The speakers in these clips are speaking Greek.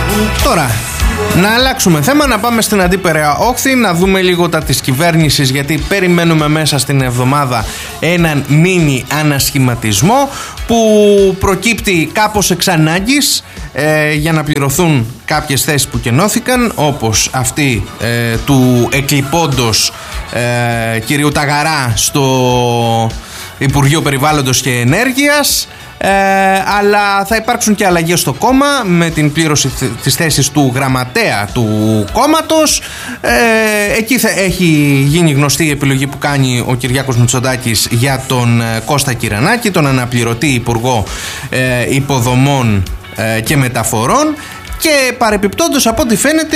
Τώρα, να αλλάξουμε θέμα, να πάμε στην αντίπερα όχθη, να δούμε λίγο τα της κυβέρνησης, γιατί περιμένουμε μέσα στην εβδομάδα έναν μίνι ανασχηματισμό που προκύπτει κάπως εξ ανάγκης για να πληρωθούν κάποιες θέσεις που κενώθηκαν, όπως αυτή του εκλειπώντος κυρίου Ταγαρά στο Υπουργείο Περιβάλλοντος και Ενέργειας. Αλλά θα υπάρξουν και αλλαγές στο κόμμα με την πλήρωση της θέσης του γραμματέα του κόμματος. Εκεί θα έχει γίνει γνωστή η επιλογή που κάνει ο Κυριάκος Μητσοτάκης για τον Κώστα Κυρανάκη, τον αναπληρωτή Υπουργό Υποδομών και Μεταφορών. Και παρεπιπτόντως, από ό,τι φαίνεται,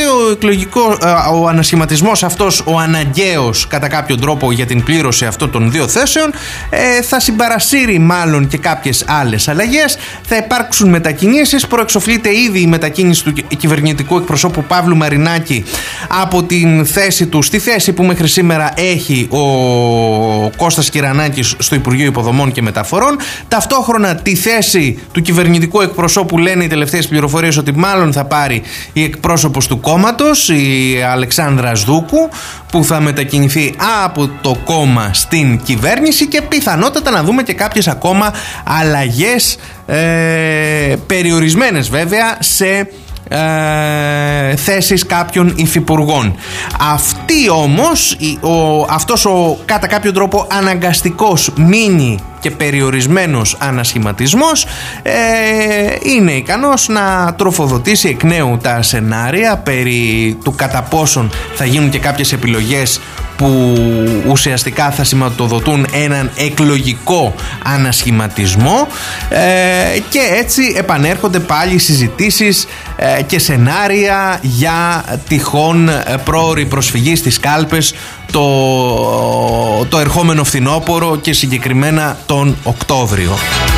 ο ανασχηματισμός αυτός, ο αναγκαίος κατά κάποιο τρόπο για την πλήρωση αυτών των δύο θέσεων, θα συμπαρασύρει μάλλον και κάποιες άλλες αλλαγές. Θα υπάρξουν μετακινήσεις. Προεξοφλείται ήδη η μετακίνηση του κυβερνητικού εκπροσώπου Παύλου Μαρινάκη από την θέση του στη θέση που μέχρι σήμερα έχει ο Κώστας Κυρανάκης στο Υπουργείο Υποδομών και Μεταφορών. Ταυτόχρονα τη θέση του κυβερνητικού εκπροσώπου, λένε οι τελευταίες πληροφορίες, ότι μάλλον θα πάρει η εκπρόσωπος του κόμματος, η Αλεξάνδρα Σδούκου, που θα μετακινηθεί από το κόμμα στην κυβέρνηση, και πιθανότατα να δούμε και κάποιες ακόμα αλλαγές, περιορισμένες βέβαια, σε θέσεις κάποιων υφυπουργών. Αυτή όμως, αυτός ο κατά κάποιο τρόπο αναγκαστικός μίνι και περιορισμένος ανασχηματισμός είναι ικανός να τροφοδοτήσει εκ νέου τα σενάρια περί του κατά πόσον θα γίνουν και κάποιες επιλογές που ουσιαστικά θα σηματοδοτούν έναν εκλογικό ανασχηματισμό, και έτσι επανέρχονται πάλι συζητήσεις και σενάρια για τυχόν πρόωρη προσφυγή στις κάλπες το ερχόμενο φθινόπωρο και συγκεκριμένα τον Οκτώβριο.